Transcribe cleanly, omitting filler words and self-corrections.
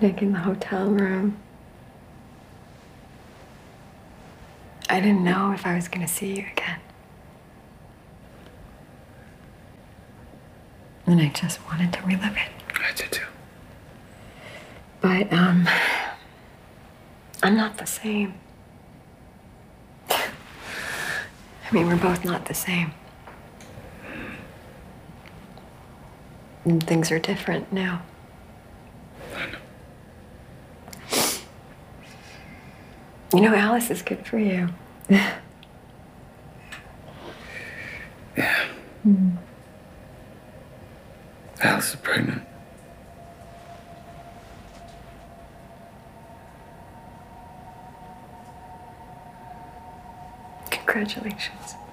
Nick in the hotel room. I didn't know if I was gonna see you again. And I just wanted to relive it. I did too. But, I'm not the same. I mean, we're both not the same. And things are different now. I know. You know, Alice is good for you. Yeah. Alice is pregnant. Congratulations.